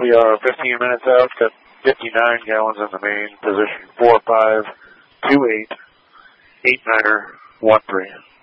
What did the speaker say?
We are 15 minutes out, got 59 gallons in the main, position 4528, 89er 13.